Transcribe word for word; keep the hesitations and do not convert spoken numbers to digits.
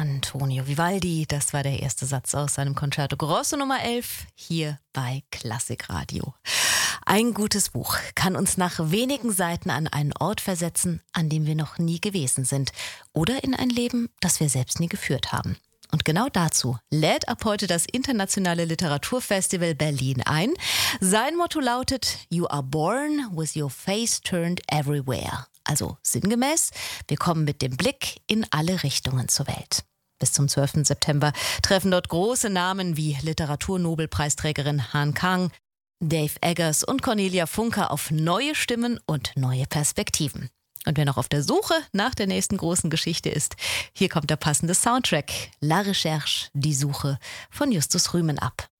Antonio Vivaldi, das war der erste Satz aus seinem Concerto Grosso Nummer elf, hier bei Klassikradio. Ein gutes Buch kann uns nach wenigen Seiten an einen Ort versetzen, an dem wir noch nie gewesen sind, oder in ein Leben, das wir selbst nie geführt haben. Und genau dazu lädt ab heute das Internationale Literaturfestival Berlin ein. Sein Motto lautet You are born with your face turned everywhere. Also sinngemäß, wir kommen mit dem Blick in alle Richtungen zur Welt. Bis zum zwölften September treffen dort große Namen wie Literaturnobelpreisträgerin Han Kang, Dave Eggers und Cornelia Funke auf neue Stimmen und neue Perspektiven. Und wer noch auf der Suche nach der nächsten großen Geschichte ist, hier kommt der passende Soundtrack La Recherche, die Suche von Justus Rümen ab.